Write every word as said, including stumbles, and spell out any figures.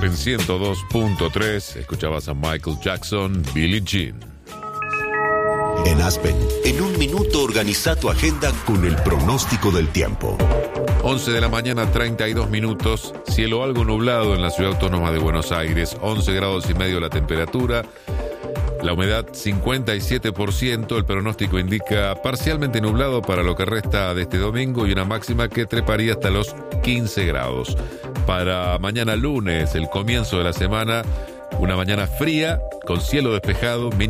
Aspen ciento dos punto tres. Escuchabas a Michael Jackson, Billie Jean. En Aspen, en un minuto organiza tu agenda con el pronóstico del tiempo. once de la mañana, treinta y dos minutos. Cielo algo nublado en la ciudad autónoma de Buenos Aires. once grados y medio la temperatura. La humedad cincuenta y siete por ciento. El pronóstico indica parcialmente nublado para lo que resta de este domingo y una máxima que treparía hasta los quince grados. Para mañana lunes, el comienzo de la semana, una mañana fría con cielo despejado, mínima